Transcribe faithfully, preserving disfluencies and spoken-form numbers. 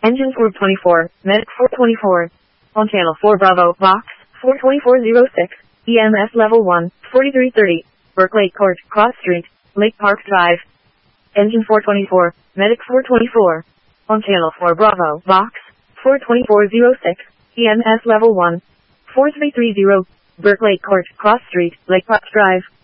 Engine four twenty-four, Medic four twenty-four. On channel four Bravo, Vox, four twenty-four oh six, E M S level one, forty-three thirty, Berkeley Court, Cross Street, Lake Park Drive. Engine four twenty-four, Medic four twenty-four. On channel four Bravo, Vox, four twenty-four oh six, E M S level one, four three thirty, Berkeley Court, Cross Street, Lake Park Drive.